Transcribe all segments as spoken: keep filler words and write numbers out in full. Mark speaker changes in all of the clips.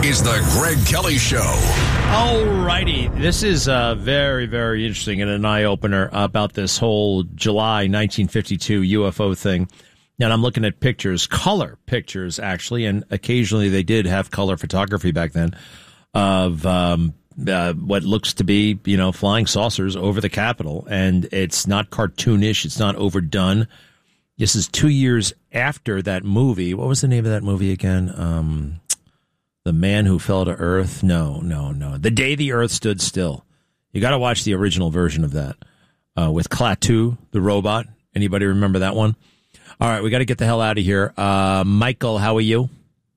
Speaker 1: is the Greg Kelly Show.
Speaker 2: All righty. This is uh, very, very interesting and an eye-opener about this whole July nineteen fifty-two U F O thing. And I'm looking at pictures, color pictures, actually, and occasionally they did have color photography back then of um, uh, what looks to be, you know, flying saucers over the Capitol. And it's not cartoonish. It's not overdone. This is two years after that movie. What was the name of that movie again? Um, The Man Who Fell to Earth? No, no, no. The Day the Earth Stood Still. You got to watch the original version of that uh, with Klaatu, the robot. Anybody remember that one? All right, we got to get the hell out of here. Uh, Michael, how are you?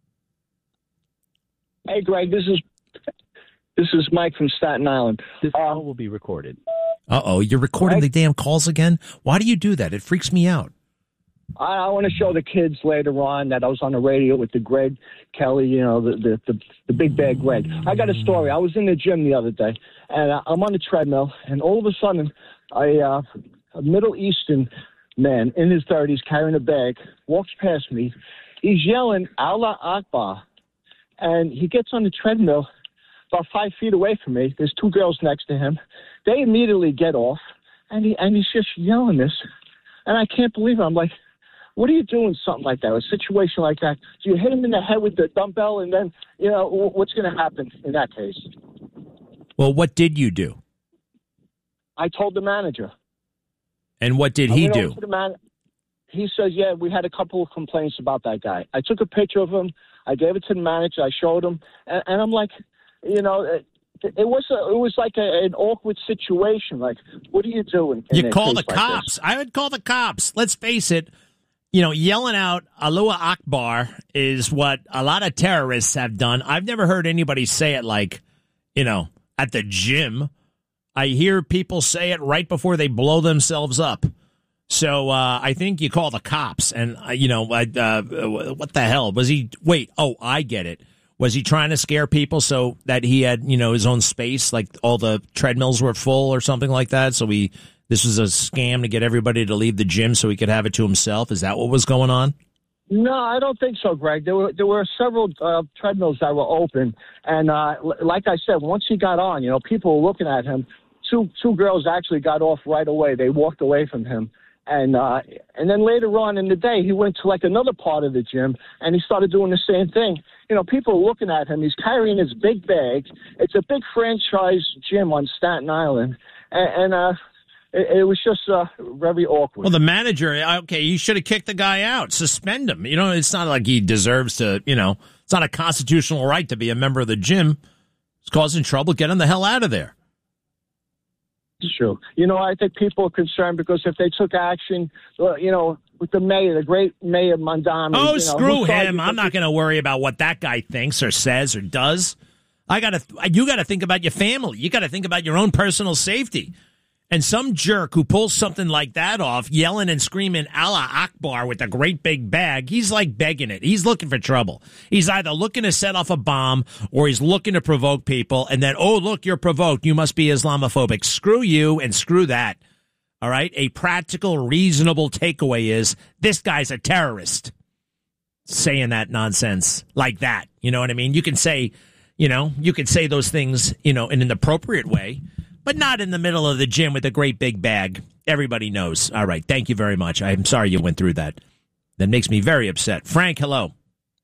Speaker 3: Hey, Greg, this is this is Mike from Staten Island.
Speaker 4: This call uh, will be recorded.
Speaker 2: Uh-oh, you're recording
Speaker 3: Greg?
Speaker 2: the damn calls again? Why do you do that? It freaks me out.
Speaker 3: I, I want to show the kids later on that I was on the radio with the Greg Kelly, you know, the the, the, the big bad Greg. I got a story. I was in the gym the other day, and I, I'm on the treadmill, and all of a sudden, I, uh, a Middle Eastern man in his thirties carrying a bag walks past me. He's yelling, Allah Akbar, and he gets on the treadmill about five feet away from me. There's two girls next to him. They immediately get off, and he and he's just yelling this, and I can't believe it. I'm like, what are you doing something like that, a situation like that? Do you hit him in the head with the dumbbell, and then, you know, what's going to happen in that case?
Speaker 2: Well, what did you do?
Speaker 3: I told the manager.
Speaker 2: And what did
Speaker 3: I
Speaker 2: he
Speaker 3: went
Speaker 2: do?
Speaker 3: over to the man- he says, yeah, we had a couple of complaints about that guy. I took a picture of him. I gave it to the manager. I showed him. And, and I'm like, you know, it, it was a, it was like a, an awkward situation. Like, what are you doing?
Speaker 2: You call the cops. I would call the cops. Let's face it. You know, yelling out Allahu Akbar is what a lot of terrorists have done. I've never heard anybody say it like, you know, at the gym. I hear people say it right before they blow themselves up. So uh, I think you call the cops. And, uh, you know, uh, what the hell? Was he, wait, oh, I get it. Was he trying to scare people so that he had, you know, his own space, like all the treadmills were full or something like that? So he... This was a scam to get everybody to leave the gym so he could have it to himself. Is that what was going on?
Speaker 3: No, I don't think so, Greg. There were there were several uh, treadmills that were open, and uh, l- like I said, once he got on, you know, people were looking at him. Two two girls actually got off right away. They walked away from him, and uh, and then later on in the day, he went to like another part of the gym, and he started doing the same thing. You know, people are looking at him. He's carrying his big bag. It's a big franchise gym on Staten Island, and. and uh, It, it was just uh, very awkward.
Speaker 2: Well, the manager, okay, you should have kicked the guy out, suspend him. You know, it's not like he deserves to, you know, it's not a constitutional right to be a member of the gym. He's causing trouble. Get him the hell out of there.
Speaker 3: It's true. You know, I think people are concerned because if they took action, uh, you know, with the mayor, the great Mayor Mondani.
Speaker 2: Oh,
Speaker 3: you know,
Speaker 2: screw him. I'm not going to worry about what that guy thinks or says or does. I got to, you got to think about your family. You got to think about your own personal safety. And some jerk who pulls something like that off, yelling and screaming Allah Akbar with a great big bag, he's like begging it. He's looking for trouble. He's either looking to set off a bomb or he's looking to provoke people. And then, oh, look, you're provoked. You must be Islamophobic. Screw you and screw that. All right? A practical, reasonable takeaway is this guy's a terrorist. Saying that nonsense like that. You know what I mean? You can say, you know, you can say those things, you know, in an appropriate way. But not in the middle of the gym with a great big bag. Everybody knows. All right. Thank you very much. I'm sorry you went through that. That makes me very upset. Frank, hello.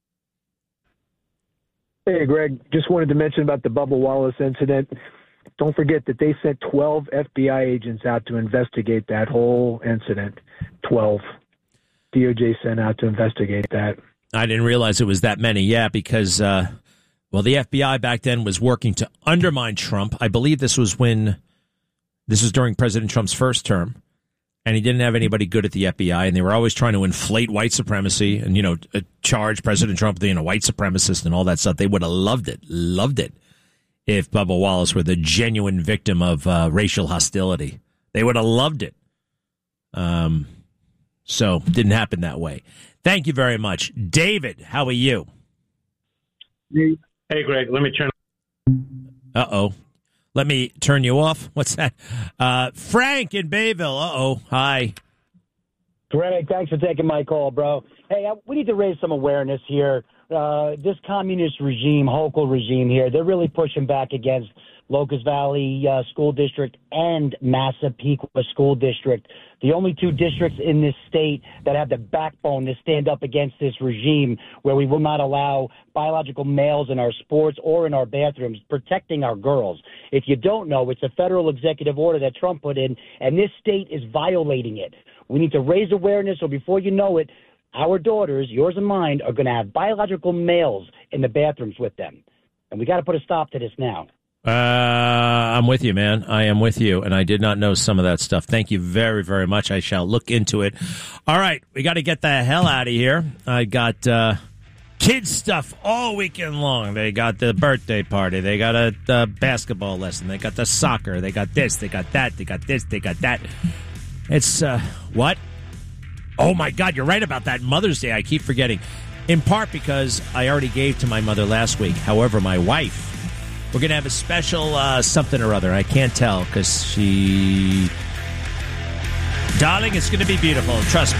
Speaker 5: Hey, Greg. Just wanted to mention about the Bubba Wallace incident. Don't forget that they sent twelve F B I agents out to investigate that whole incident. twelve. D O J sent out to investigate that.
Speaker 2: I didn't realize it was that many. Yeah, because... Uh, Well, the F B I back then was working to undermine Trump. I believe this was when, this was during President Trump's first term, and he didn't have anybody good at the F B I, and they were always trying to inflate white supremacy and, you know, charge President Trump being a white supremacist and all that stuff. They would have loved it, loved it, if Bubba Wallace were the genuine victim of uh, racial hostility. They would have loved it. Um, so, didn't happen that way. Thank you very much. David, how are you?
Speaker 6: Hey. Hey, Greg, let me turn.
Speaker 2: Uh-oh. Let me turn you off. What's that? Uh, Frank in Bayville. Uh-oh. Hi.
Speaker 7: Greg, thanks for taking my call, bro. Hey, I, we need to raise some awareness here
Speaker 1: uh, this communist regime, Hochul regime here, they're really pushing back against Locust Valley uh, School District and Massapequa School District, the only two districts in this state that have the backbone to stand up against this regime, where we will not allow biological males in our sports or in our bathrooms, protecting our girls. If you don't know, it's a federal executive order that Trump put in, and this state is violating it. We need to raise awareness, so before you know it, our daughters, yours and mine, are going to have biological males in the bathrooms with them. And we got to put a stop to this now.
Speaker 2: Uh, I'm with you, man. I am with you. And I did not know some of that stuff. Thank you very, very much. I shall look into it. All right. We got to get the hell out of here. I got uh, kids stuff all weekend long. They got the birthday party. They got a, a basketball lesson. They got the soccer. They got this. They got that. They got this. They got that. It's, uh, what? Oh, my God. You're right about that. Mother's Day. I keep forgetting. In part because I already gave to my mother last week. However, my wife, we're going to have a special uh, something or other. I can't tell because she... Darling, it's going to be beautiful. Trust me.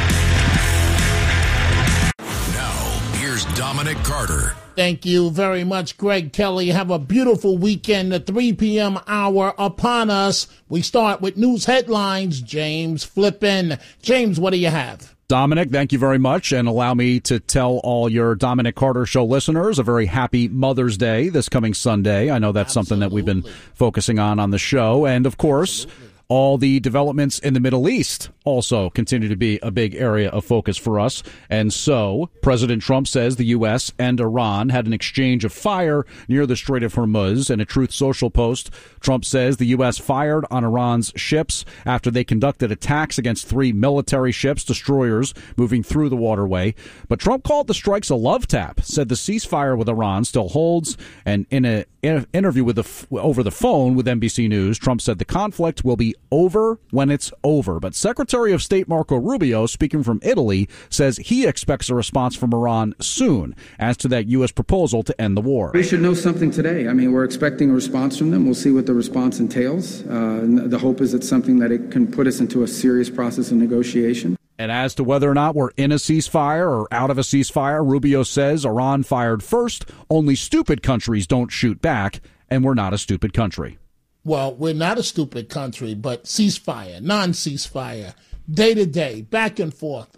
Speaker 4: Now, here's Dominic Carter.
Speaker 7: Thank you very much, Greg Kelly. Have a beautiful weekend. The three p.m. hour upon us. We start with news headlines. James Flippin. James, what do you have?
Speaker 8: Dominic, thank you very much, and allow me to tell all your Dominic Carter Show listeners a very happy Mother's Day this coming Sunday. I know that's Absolutely. something that we've been focusing on on the show, and of course, Absolutely. all the developments in the Middle East also continue to be a big area of focus for us. And so President Trump says the U S and Iran had an exchange of fire near the Strait of Hormuz. In a Truth Social post, Trump says the U S fired on Iran's ships after they conducted attacks against three military ships, destroyers, moving through the waterway. But Trump called the strikes a love tap, said the ceasefire with Iran still holds. And in an interview with the, over the phone with N B C News, Trump said the conflict will be over when it's over. But Secretary of State Marco Rubio, speaking from Italy, says he expects a response from Iran soon as to that U S proposal to end the war.
Speaker 9: We should know something today. I mean, we're expecting a response from them. We'll see what the response entails. Uh, the hope is it's something that it can put us into a serious process of negotiation.
Speaker 8: And as to whether or not we're in a ceasefire or out of a ceasefire, Rubio says Iran fired first. Only stupid countries don't shoot back, and we're not a stupid country.
Speaker 7: Well, we're not a stupid country, but ceasefire, non-ceasefire, day to day, back and forth.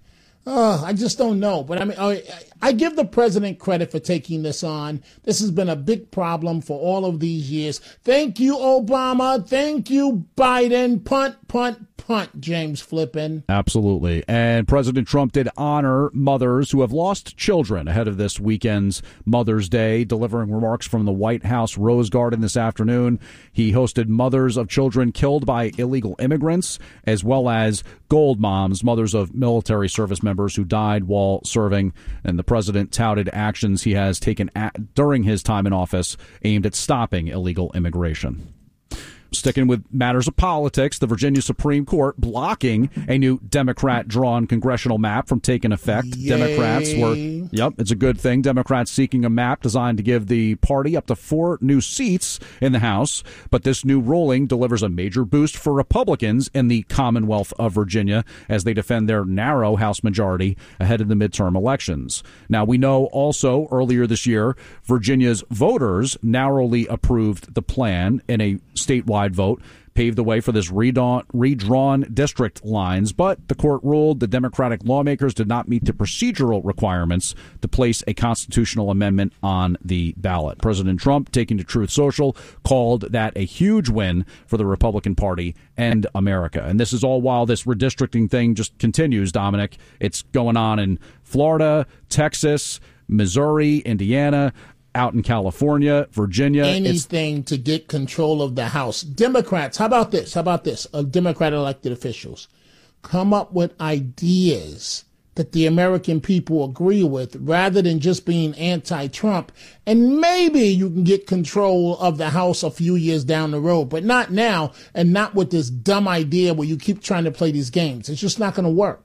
Speaker 7: Oh, I just don't know. But I mean, I, I give the president credit for taking this on. This has been a big problem for all of these years. Thank you, Obama. Thank you, Biden. Punt, punt, punt, James Flippin.
Speaker 8: Absolutely. And President Trump did honor mothers who have lost children ahead of this weekend's Mother's Day, delivering remarks from the White House Rose Garden this afternoon. He hosted mothers of children killed by illegal immigrants, as well as gold moms, mothers of military service members who died while serving. And the president touted actions he has taken at, during his time in office aimed at stopping illegal immigration. Sticking with matters of politics, the Virginia Supreme Court blocking a new Democrat-drawn congressional map from taking effect.
Speaker 7: Yay.
Speaker 8: Democrats were, yep, it's a good thing. Democrats seeking a map designed to give the party up to four new seats in the House. But this new ruling delivers a major boost for Republicans in the Commonwealth of Virginia as they defend their narrow House majority ahead of the midterm elections. Now, we know also earlier this year, Virginia's voters narrowly approved the plan in a statewide vote, paved the way for this redrawn, redrawn district lines, but the court ruled the Democratic lawmakers did not meet the procedural requirements to place a constitutional amendment on the ballot. President Trump, taking to Truth Social, called that a huge win for the Republican Party and America. And this is all while this redistricting thing just continues, Dominic. It's going on in Florida, Texas, Missouri, Indiana, out in California, Virginia.
Speaker 7: Anything it's- to get control of the House. Democrats, how about this? How about this? Uh, Democrat elected officials come up with ideas that the American people agree with rather than just being anti-Trump. And maybe you can get control of the House a few years down the road, but not now, and not with this dumb idea where you keep trying to play these games. It's just not going to work.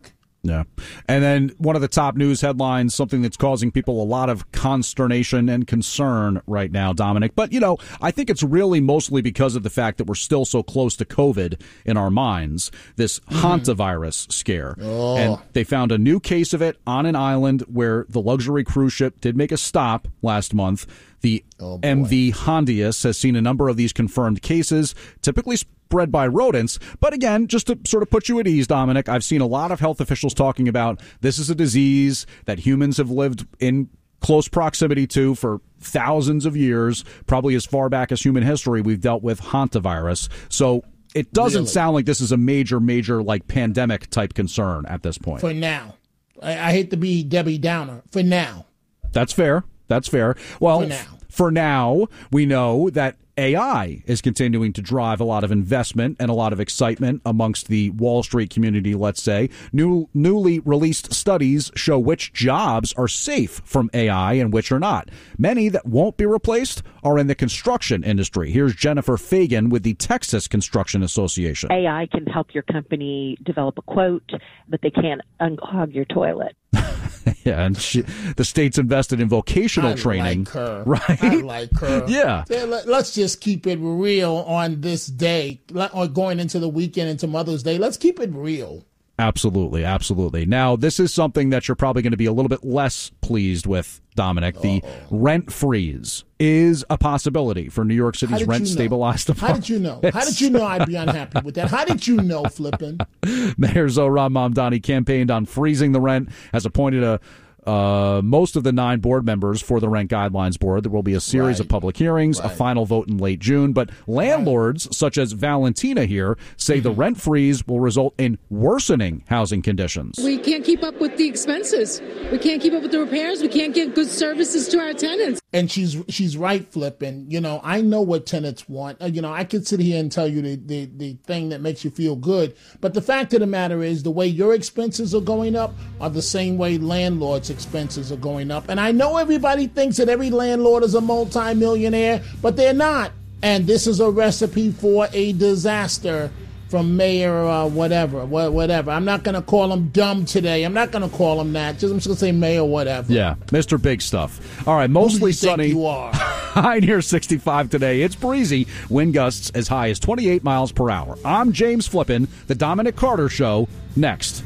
Speaker 8: Yeah. And then one of the top news headlines, something that's causing people a lot of consternation and concern right now, Dominic. But, you know, I think it's really mostly because of the fact that we're still so close to COVID in our minds, this mm. hantavirus scare.
Speaker 7: Oh.
Speaker 8: And they found a new case of it on an island where the luxury cruise ship did make a stop last month. The
Speaker 7: oh,
Speaker 8: M V Hondius has seen a number of these confirmed cases, typically spread by rodents. But again, just to sort of put you at ease, Dominic, I've seen a lot of health officials talking about this is a disease that humans have lived in close proximity to for thousands of years, probably as far back as human history. We've dealt with hantavirus. So it doesn't
Speaker 7: really?
Speaker 8: sound like this is a major, major like pandemic type concern at this point.
Speaker 7: For now. I, I hate to be Debbie Downer. For now.
Speaker 8: That's fair. That's fair. Well,
Speaker 7: for now.
Speaker 8: For now, we know that A I is continuing to drive a lot of investment and a lot of excitement amongst the Wall Street community, let's say. New, newly released studies show which jobs are safe from A I and which are not. Many that won't be replaced are in the construction industry. Here's Jennifer Fagan with the Texas Construction Association.
Speaker 10: A I can help your company develop a quote, but they can't unclog your toilet.
Speaker 8: Yeah, and she, the state's invested in vocational
Speaker 7: I
Speaker 8: training.
Speaker 7: Like her.
Speaker 8: Right?
Speaker 7: I like her.
Speaker 8: Yeah.
Speaker 7: Let's just keep it real on this day, or going into the weekend, into Mother's Day. Let's keep it real.
Speaker 8: Absolutely, absolutely. Now, this is something that you're probably going to be a little bit less pleased with, Dominic. The Uh-oh. rent freeze is a possibility for New York City's rent-stabilized
Speaker 7: apartments. How did you know? How did you know I'd be unhappy with that? How did you know, Flippin'?
Speaker 8: Mayor Zohran Mamdani campaigned on freezing the rent, has appointed a Uh, most of the nine board members for the Rent Guidelines Board. There will be a series
Speaker 7: right.
Speaker 8: of public hearings,
Speaker 7: right.
Speaker 8: a final vote in late June. But landlords, right. such as Valentina here, say mm-hmm. the rent freeze will result in worsening housing conditions.
Speaker 11: We can't keep up with the expenses. We can't keep up with the repairs. We can't give good services to our tenants.
Speaker 7: And she's she's right, Flippin'. You know, I know what tenants want. Uh, you know, I could sit here and tell you the, the, the thing that makes you feel good. But the fact of the matter is the way your expenses are going up are the same way landlords' expenses are going up. And I know everybody thinks that every landlord is a multimillionaire, but they're not. And this is a recipe for a disaster from Mayor uh, whatever, whatever. I'm not going to call him dumb today. I'm not going to call him that. Just I'm just going to say Mayor whatever.
Speaker 8: Yeah, Mister Big Stuff. All right, mostly
Speaker 7: Who do you
Speaker 8: sunny.
Speaker 7: Think you are?
Speaker 8: High near sixty-five today. It's breezy. Wind gusts as high as twenty-eight miles per hour. I'm James Flippin. The Dominic Carter Show next.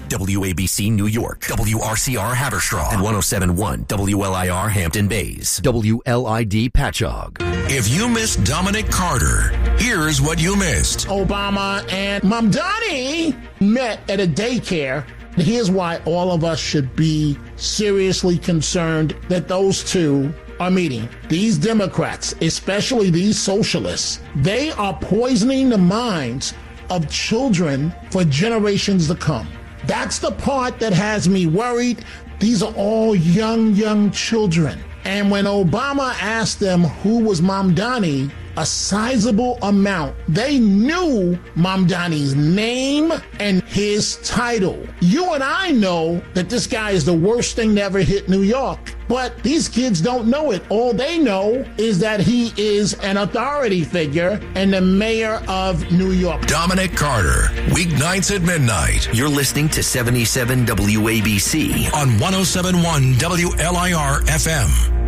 Speaker 12: W A B C New York, W R C R Haverstraw, and one oh seven point one W L I R Hampton Bays, W L I D Patchogue.
Speaker 4: If you missed Dominic Carter, here's what you missed.
Speaker 7: Obama and Mamdani met at a daycare. Here's why all of us should be seriously concerned that those two are meeting. These Democrats, especially these socialists, they are poisoning the minds of children for generations to come. That's the part that has me worried. These are all young, young children. And when Obama asked them who was Mamdani, a sizable amount, they knew Mamdani's name and his title. You and I know that this guy is the worst thing to ever hit New York. But these kids don't know it. All they know is that he is an authority figure and the mayor of New York.
Speaker 4: Dominic Carter, weeknights at midnight.
Speaker 12: You're listening to seventy-seven W A B C
Speaker 4: on one oh seven point one W L I R F M.